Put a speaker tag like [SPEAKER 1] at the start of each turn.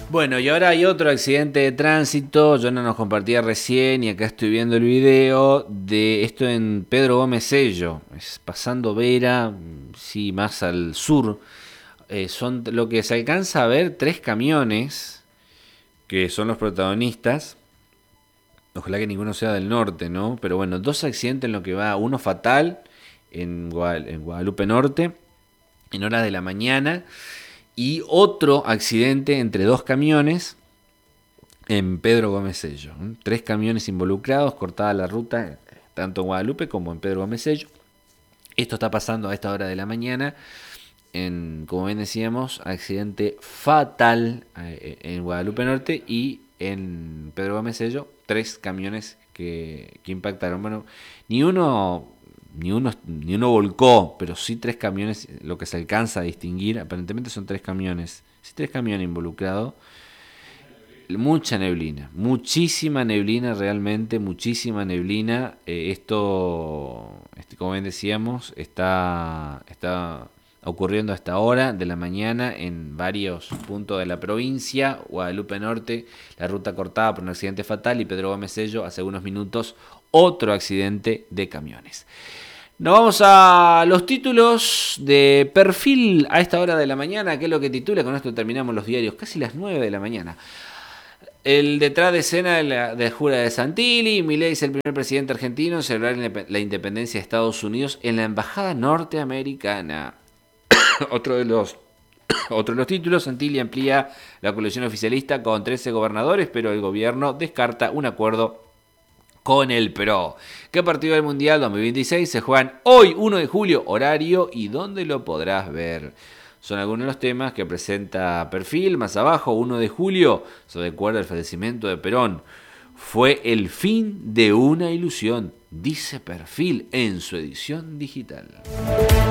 [SPEAKER 1] Bueno, y ahora hay otro accidente de tránsito. Yo no nos compartía recién y acá estoy viendo el video de esto en Pedro Gómez Sello. Es pasando Vera, sí, más al sur. Son lo que se alcanza a ver 3 camiones que son los protagonistas. Ojalá que ninguno sea del norte, ¿no? Pero bueno, 2 accidentes en lo que va. Uno fatal en Guadalupe Norte, en horas de la mañana. Y otro accidente entre 2 camiones en Pedro Gómez Sello. 3 camiones involucrados, cortada la ruta, tanto en Guadalupe como en Pedro Gómez Sello. Esto está pasando a esta hora de la mañana. Como bien decíamos, accidente fatal en Guadalupe Norte y en Pedro Gómez Sello, 3 camiones que impactaron. Bueno, ni uno volcó, pero sí 3 camiones, lo que se alcanza a distinguir, aparentemente son 3 camiones. Sí, 3 camiones involucrados. Mucha neblina, muchísima neblina realmente, muchísima neblina. Como bien decíamos, está ocurriendo a esta hora de la mañana en varios puntos de la provincia. Guadalupe Norte, la ruta cortada por un accidente fatal, y Pedro Gómez Sello, hace unos minutos, otro accidente de camiones. Nos vamos a los títulos de Perfil a esta hora de la mañana, que es lo que titula. Con esto terminamos los diarios, casi las 9 de la mañana. El detrás de escena de jura de Santilli. Milei es el primer presidente argentino en celebrar la independencia de Estados Unidos en la embajada norteamericana. Otro de los títulos: Santilli amplía la coalición oficialista con 13 gobernadores, pero el gobierno descarta un acuerdo con el PRO. ¿Qué partido del Mundial 2026 se juegan hoy, 1 de julio? Horario y dónde lo podrás ver. Son algunos de los temas que presenta Perfil. Más abajo, 1 de julio, se recuerda el fallecimiento de Perón. Fue el fin de una ilusión, dice Perfil en su edición digital.